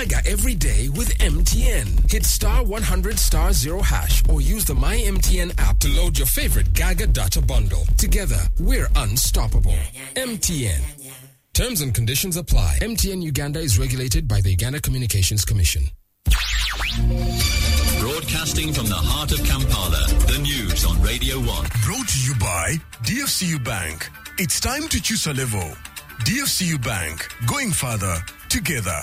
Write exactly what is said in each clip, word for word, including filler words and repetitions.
Gaga every day with M T N. Hit star one hundred star zero hash or use the My M T N app to load your favorite Gaga data bundle. Together, we're unstoppable. M T N. Terms and conditions apply. M T N Uganda is regulated by the Uganda Communications Commission. Broadcasting from the heart of Kampala, the news on Radio one. Brought to you by D F C U Bank. It's time to choose a level. D F C U Bank. Going further together.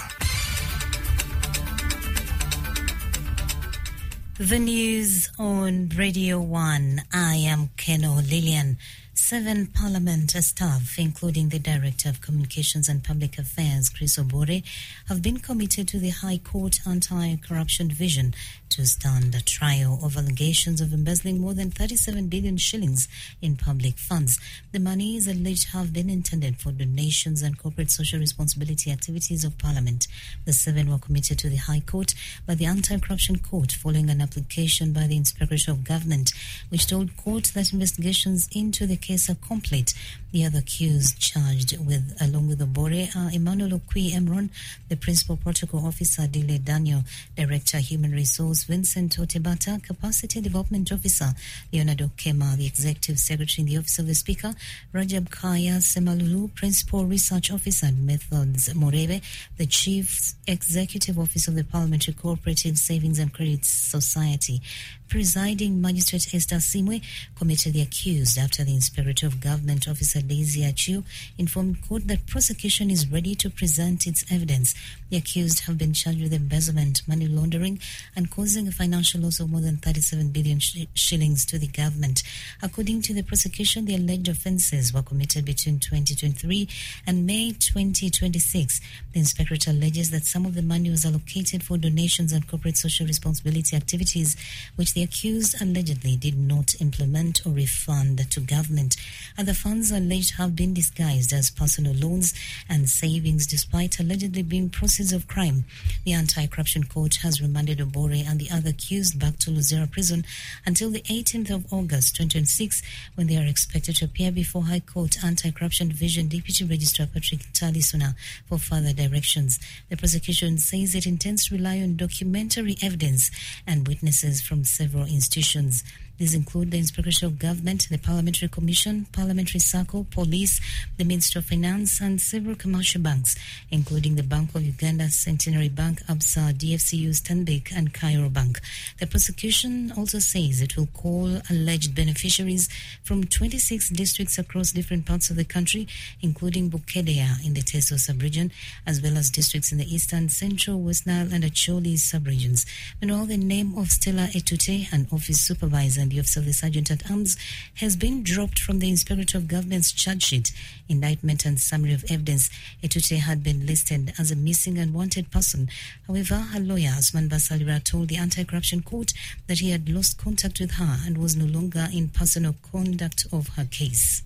The news on Radio one. I am Keno Lillian. Seven Parliament staff, including the Director of Communications and Public Affairs, Chris Obore, have been committed to the High Court Anti-Corruption Division to stand a trial of allegations of embezzling more than thirty-seven billion shillings in public funds. The money is alleged to have been intended for donations and corporate social responsibility activities of Parliament. The seven were committed to the High Court by the Anti-Corruption Court following an application by the Inspectorate of Government, which told court that investigations into the case are complete. The other accused charged with, along with Obore, are Emmanuel Okwi Emron, the Principal Protocol Officer Dile Daniel, Director Human Resource Vincent Otebata, Capacity Development Officer Leonardo Kema, the Executive Secretary in the Office of the Speaker, Rajab Kaya Semalulu, Principal Research Officer and Methods Morebe, the Chief Executive Office of the Parliamentary Cooperative Savings and Credit Society. Presiding Magistrate Esther Simwe committed the accused after the Inspectorate of Government Officer Daisy Achiu informed court that prosecution is ready to present its evidence. The accused have been charged with embezzlement, money laundering, and causing a financial loss of more than thirty-seven billion sh- shillings to the government. According to the prosecution, the alleged offences were committed between twenty twenty-three and May twenty twenty-six. The inspectorate alleges that some of the money was allocated for donations and corporate social responsibility activities, which the accused allegedly did not implement or refund to government. Other funds alleged have been disguised as personal loans and savings despite allegedly being proceeds of crime. The Anti-Corruption Court has remanded Obore and the other accused back to Luzera Prison until the eighteenth of August twenty twenty-six, when they are expected to appear before High Court Anti-Corruption Division Deputy Registrar Patrick Talisuna for further directions. The prosecution says it intends to rely on documentary evidence and witnesses from several institutions. These include the Inspectorate of Government, the Parliamentary Commission, Parliamentary Circle, Police, the Ministry of Finance, and several commercial banks, including the Bank of Uganda, Centenary Bank, Absa, D F C U, Stanbic, and Cairo Bank. The prosecution also says it will call alleged beneficiaries from twenty-six districts across different parts of the country, including Bukedea in the Teso sub-region, as well as districts in the Eastern, Central, West Nile, and Acholi sub-regions. Meanwhile, the name of Stella Etute, an office supervisor and the Office of the Sergeant at Arms, has been dropped from the Inspectorate of Government's charge sheet, indictment and summary of evidence. Etute had been listed as a missing and wanted person. However, her lawyer, Asman Basalira, told the Anti-Corruption Court that he had lost contact with her and was no longer in personal conduct of her case.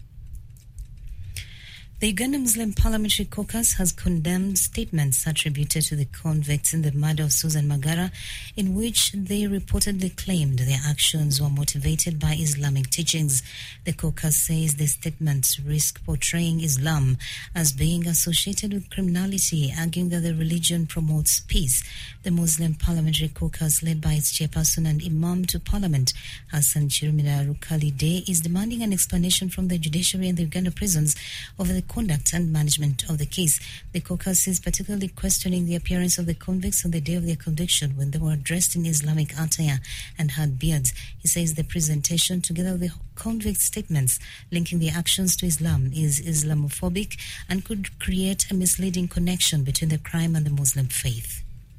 The Uganda Muslim Parliamentary Caucus has condemned statements attributed to the convicts in the murder of Susan Magara, in which they reportedly claimed their actions were motivated by Islamic teachings. The caucus says the statements risk portraying Islam as being associated with criminality, arguing that the religion promotes peace. The Muslim Parliamentary Caucus, led by its chairperson and Imam to Parliament, Hassan Chirumira Rukali Day, is demanding an explanation from the judiciary and the Uganda prisons over the conduct and management of the case. The caucus is particularly questioning the appearance of the convicts on the day of their conviction, when they were dressed in Islamic attire and had beards. He says the presentation, together with the convict statements linking their actions to Islam, is Islamophobic and could create a misleading connection between the crime and the Muslim faith.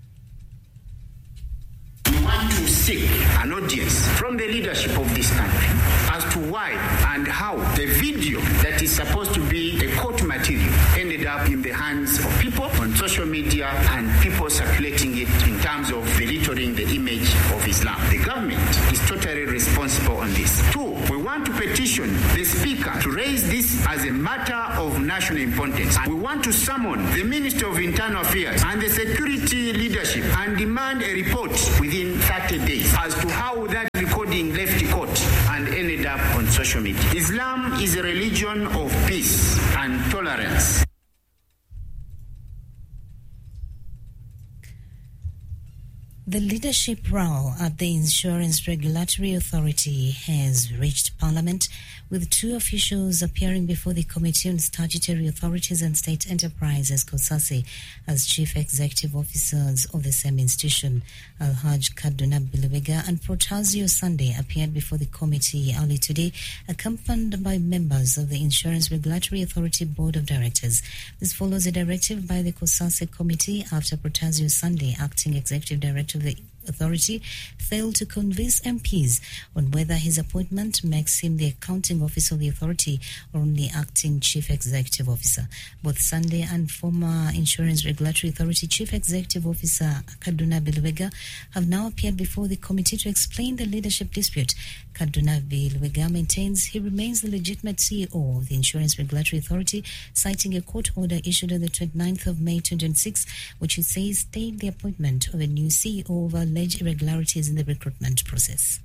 We want to seek an audience from the leadership of this country as to why and how the video that is supposed to be a court material ended up in the hands of people on social media and people circulating it in terms of belittling the image of Islam. The government is totally responsible on this. Two, we want to petition the Speaker to raise this as a matter of national importance. We want to summon the Minister of Internal Affairs and the security leadership and demand a report within thirty days as to how that recording left the court and ended up on social media. Islam is a religion of peace and tolerance. The leadership row at the Insurance Regulatory Authority has reached Parliament, with two officials appearing before the Committee on Statutory Authorities and State Enterprises, COSASE, as chief executive officers of the same institution. Alhaj Kaduna Bilwega and Protasio Sunday appeared before the committee early today, accompanied by members of the Insurance Regulatory Authority Board of Directors. This follows a directive by the COSASE Committee after Protasio Sunday, acting executive director of the authority, failed to convince M Ps on whether his appointment makes him the accounting officer of the authority or only acting chief executive officer. Both Sunday and former Insurance Regulatory Authority chief executive officer Kaduna Bilwega have now appeared before the committee to explain the leadership dispute. Kaduna Bilwega maintains he remains the legitimate C E O of the Insurance Regulatory Authority, citing a court order issued on the twenty-ninth of May twenty twenty-six, which he says stayed the appointment of a new C E O over alleged irregularities in the recruitment process.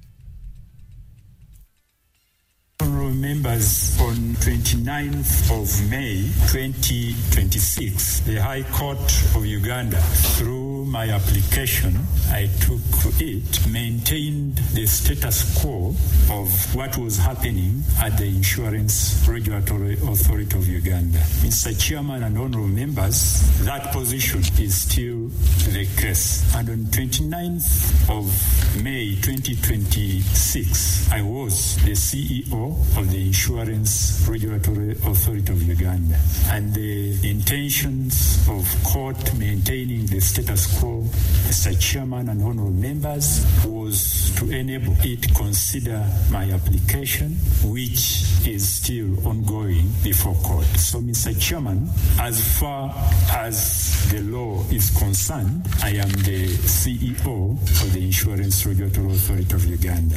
Honourable members, on twenty-ninth of May twenty twenty-six, the High Court of Uganda, through my application I took it, maintained the status quo of what was happening at the Insurance Regulatory Authority of Uganda. Mister Chairman and honourable members, that position is still the case. And on twenty-ninth of May twenty twenty-six, I was the C E O of the Insurance Regulatory Authority of Uganda. And the intentions of court maintaining the status quo, Mister Chairman and honourable members, was to enable it consider my application, which is still ongoing before court. So, Mister Chairman, as far as the law is concerned, I am the C E O of the Insurance Regulatory Authority of Uganda.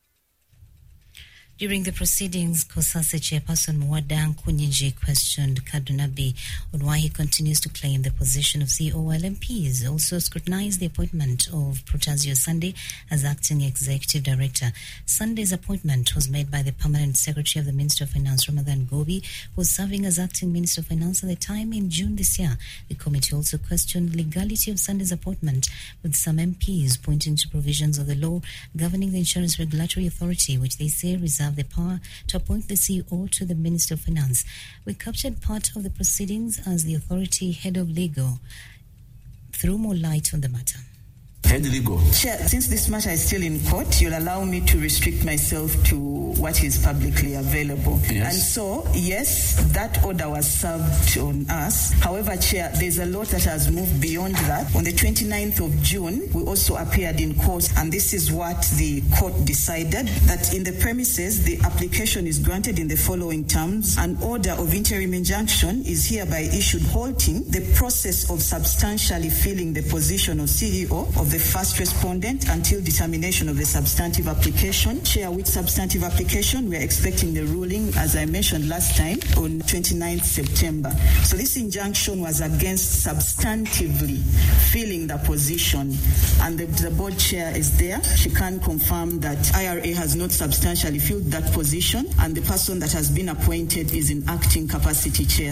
During the proceedings, COSASE chairperson Mwadang Kunyinji questioned Kadunabi on why he continues to claim the position of C E O, while M Ps also scrutinized the appointment of Protasio Sunday as acting executive director. Sunday's appointment was made by the permanent secretary of the Ministry of Finance, Ramadan Gobi, who was serving as acting Minister of Finance at the time in June this year. The committee also questioned the legality of Sunday's appointment, with some M Ps pointing to provisions of the law governing the Insurance Regulatory Authority, which they say reserve the power to appoint the C E O to the Minister of Finance. We captured part of the proceedings as the authority head of legal threw more light on the matter. Head legal. Chair, since this matter is still in court, you'll allow me to restrict myself to what is publicly available. Yes. And so, yes, that order was served on us. However, Chair, there's a lot that has moved beyond that. On the twenty-ninth of June, we also appeared in court, and this is what the court decided, that in the premises, the application is granted in the following terms. An order of interim injunction is hereby issued halting the process of substantially filling the position of C E O of the first respondent until determination of the substantive application. Chair, with substantive application, we are expecting the ruling, as I mentioned last time, on twenty-ninth of September. So this injunction was against substantively filling the position, and the, the board chair is there. She can confirm that I R A has not substantially filled that position, and the person that has been appointed is in acting capacity, Chair.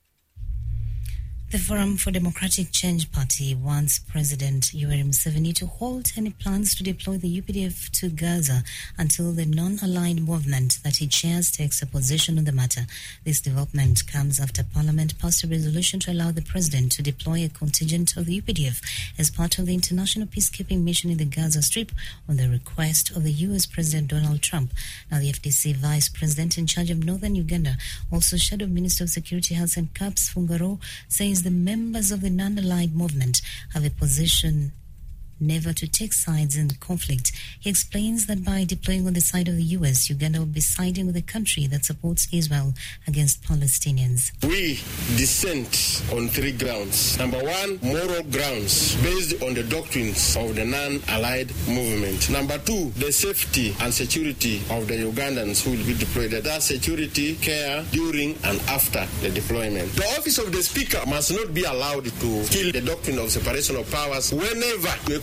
The Forum for Democratic Change Party wants President Yoweri Museveni to halt any plans to deploy the U P D F to Gaza until the non-aligned movement that he chairs takes a position on the matter. This development comes after Parliament passed a resolution to allow the President to deploy a contingent of the U P D F as part of the international peacekeeping mission in the Gaza Strip on the request of the U S President Donald Trump. Now, the F D C Vice President in charge of Northern Uganda, also Shadow Minister of Security Hassan Kaps Fungaro, says the members of the non-aligned movement have a position never to take sides in the conflict. He explains that by deploying on the side of the U S, Uganda will be siding with a country that supports Israel against Palestinians. We dissent on three grounds. Number one, moral grounds based on the doctrines of the non-allied movement. Number two, the safety and security of the Ugandans who will be deployed. That security care during and after the deployment. The office of the Speaker must not be allowed to kill the doctrine of separation of powers whenever we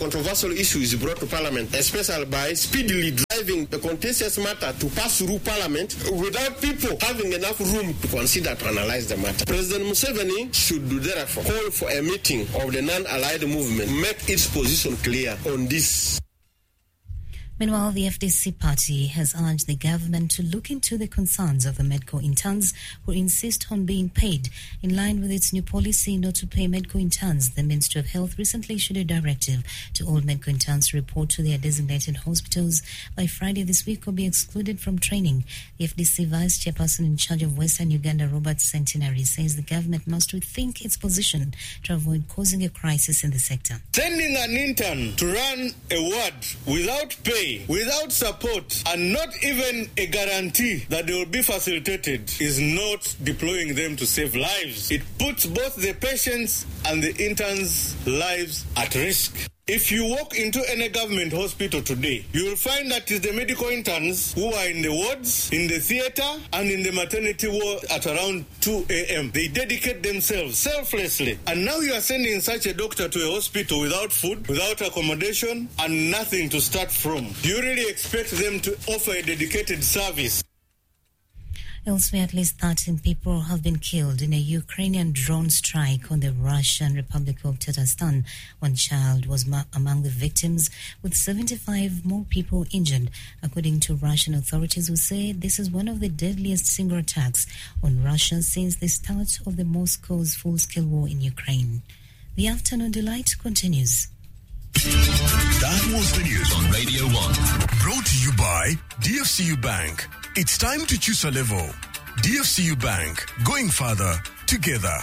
controversial issue is brought to Parliament, especially by speedily driving the contentious matter to pass through Parliament without people having enough room to consider to analyze the matter. President Museveni should therefore call for a meeting of the non-allied movement, make its position clear on this. Meanwhile, the F D C party has urged the government to look into the concerns of the Medco interns who insist on being paid. In line with its new policy not to pay Medco interns, the Ministry of Health recently issued a directive to all Medco interns to report to their designated hospitals by Friday this week or be excluded from training. The F D C Vice Chairperson in charge of Western Uganda, Robert Centenary, says the government must rethink its position to avoid causing a crisis in the sector. Sending an intern to run a ward without pay, without support, and not even a guarantee that they will be facilitated is not deploying them to save lives. It puts both the patients and the interns' lives at risk. If you walk into any government hospital today, you will find that it's the medical interns who are in the wards, in the theatre, and in the maternity ward at around two a.m. They dedicate themselves selflessly. And now you are sending such a doctor to a hospital without food, without accommodation, and nothing to start from. Do you really expect them to offer a dedicated service? Elsewhere, at least thirteen people have been killed in a Ukrainian drone strike on the Russian Republic of Tatarstan. One child was ma- among the victims, with seventy-five more people injured, according to Russian authorities, who say this is one of the deadliest single attacks on Russia since the start of the Moscow's full-scale war in Ukraine. The Afternoon Delight continues. That was the news on Radio one. Brought to you by D F C U Bank. It's time to choose a level. D F C U Bank, going further together.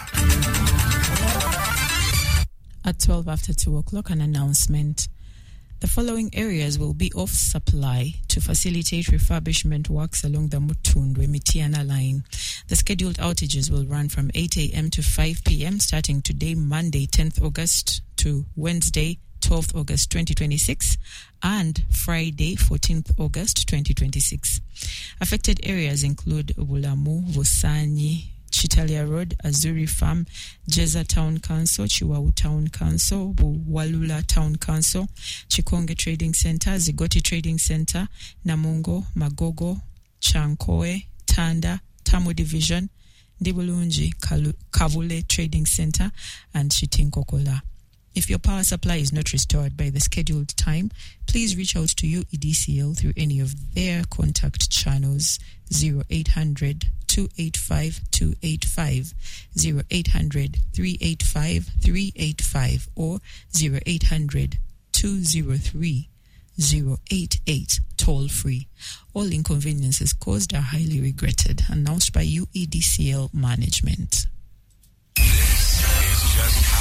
At twelve after two o'clock, an announcement. The following areas will be off supply to facilitate refurbishment works along the Mutundwe-Mitiana line. The scheduled outages will run from eight a.m. to five p.m. starting today, Monday, tenth August, to Wednesday, twelfth August twenty twenty-six, and Friday, fourteenth August twenty twenty-six. Affected areas include Bulamu, Vusanyi, Chitalia Road, Azuri Farm, Jeza Town Council, Chiwawu Town Council, Walula Town Council, Chikonge Trading Center, Zigoti Trading Center, Namungo, Magogo, Chankoe, Tanda, Tamu Division, Ndibulunji, Kavule Trading Center, and Chitinkokola. If your power supply is not restored by the scheduled time, please reach out to U E D C L through any of their contact channels: zero eight hundred, two eight five, two eight five, zero eight hundred, three eight five, three eight five, or zero eight hundred, two zero three, zero eight eight, toll free. All inconveniences caused are highly regretted. Announced by U E D C L Management. This is just how